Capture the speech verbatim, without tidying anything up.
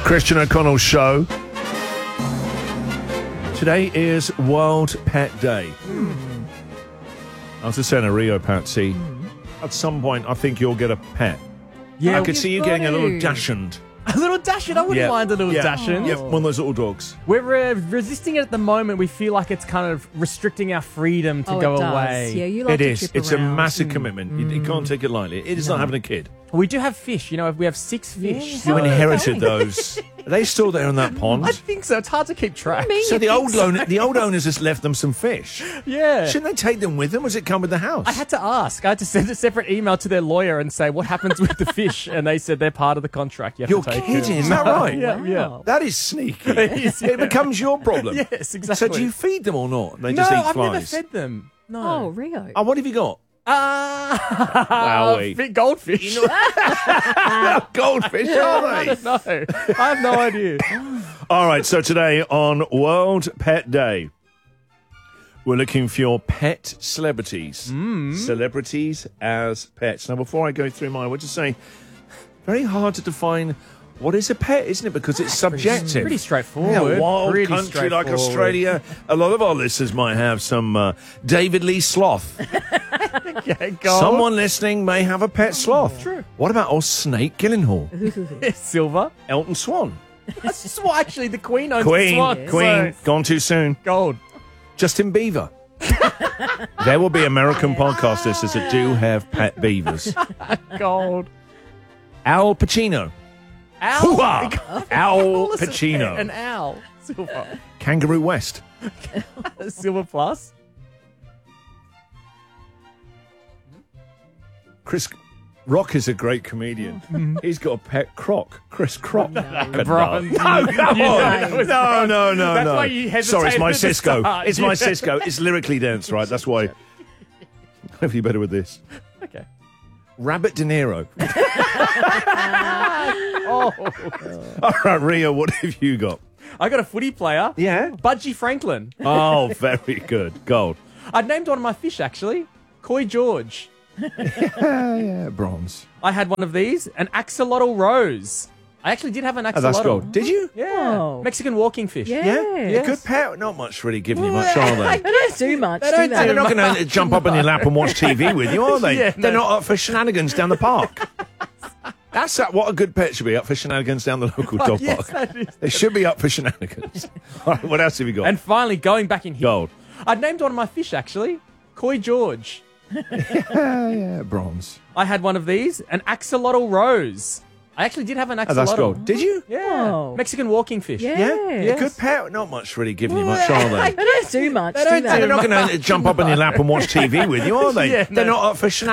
Christian O'Connell Show. Today is World Pet Day. Mm. I was just saying to Rio, Patsy, mm. at some point I think you'll get a pet. Yeah, I could see you getting a little Dachshund. A little Dachshund? I wouldn't yeah. mind a little yeah. Dachshund. Yeah, one of those little dogs. We're uh, resisting it at the moment. We feel like it's kind of restricting our freedom to oh, go it does. away. Yeah, you like it to is. trip It's around. a massive mm. commitment. Mm. You, you can't take it lightly. It is no. not having a kid. We do have fish. You know, we have six fish. Yeah, so You inherited those. Are they still there in that pond? I think so. It's hard to keep track. So the old owner, the old owners just left them some fish. Yeah. Shouldn't they take them with them? Or does it come with the house? I had to ask. I had to send a separate email to their lawyer and say, what happens with the fish? And they said they're part of the contract. You have You're to take kidding, them. is that right? Yeah, Wow. yeah. That is sneaky. It is, yeah. It becomes your problem. Yes, exactly. So do you feed them or not? They No, just eat I've flies. never fed them. No. Oh, Rio. Oh, what have you got? Ah, Wowie. uh, goldfish. Goldfish, are they? No, I have no idea. All right, so today on World Pet Day, we're looking for your pet celebrities. Mm. Celebrities as pets. Now, before I go through mine, I would just say, very hard to define what is a pet, isn't it? Because it's subjective. Pretty straightforward. Yeah, a wild Pretty country like straightforward. Australia. A lot of our listeners might have some uh, David Lee sloth. Yeah, gold. Someone listening may have a pet sloth. True. What about old Snake Gyllenhaal? Silver. Elton Swan. This is what actually the Queen owns. Queen, the swan, Queen, so- gone too soon. Gold. Justin Bieber. There will be American podcast listeners that do have pet beavers. Gold. Al Pacino. Owl. Hoo-ha! Al Pacino. An owl. Silver. Kangaroo West. Silver plus. Chris Rock is a great comedian. He's got a pet croc. Chris Croc. No. Bronze. No, come You on. know that was No, bronze. no, no, That's no. why you Sorry, it's my hesitated at the Cisco. start. It's my Yeah. Cisco. It's lyrically dense, right? That's why. Hopefully better with this. Okay. Rabbit De Niro. Oh. All right, Rio, what have you got? I got a footy player. Yeah. Budgie Franklin. Oh, very good. Gold. I named one of my fish, actually. Koi George. Yeah, bronze. I had one of these. An axolotl rose. I actually did have an Oh, axolotl. that's gold. Did you? Yeah. Oh. Mexican walking fish. Yeah. Yeah? Yes. A good pet. Not much really giving you much, are they? They don't do much, They do don't they? do They're not going to jump up on your lap and watch T V with you, are they? Yeah, They're no. not up for shenanigans down the park. That's that, what a good pet should be, up for shenanigans down the local dog Yes, park. that is. They should be up for shenanigans. All right, what else have you got? And finally, going back in here. Gold. I named one of my fish, actually. Koi George. Yeah, bronze. I had one of these. An axolotl rose. I actually did have an Oh, axolotl. that's gold. Did you? Yeah. Oh. Mexican walking fish. Yeah. Yeah? Yes. A good pet. Not much really giving you much, are they? They don't do much, They do don't they? do They're not going to jump up on your lap and watch T V with you, are they? Yeah, They're no. not up for shenanigans.